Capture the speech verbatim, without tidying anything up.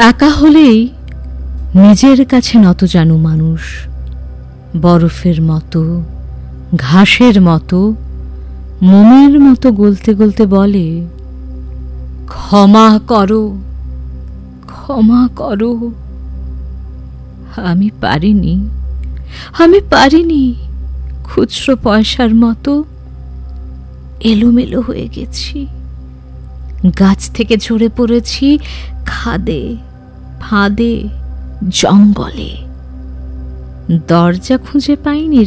একা হলেই নিজের কাছে নত জানু মানুষ, বরফের মতো, ঘাসের মতো, মোমের মতো গলতে গলতে বলে, ক্ষমা করো, ক্ষমা করো। আমি পারিনি, আমি পারিনি, খুচরো পয়সার মতো এলোমেলো হয়ে গেছি। গাছ থেকে ঝরে পড়েছি খাদে, ফাঁদে, জঙ্গলে। দরজা খুঁজে পাইনি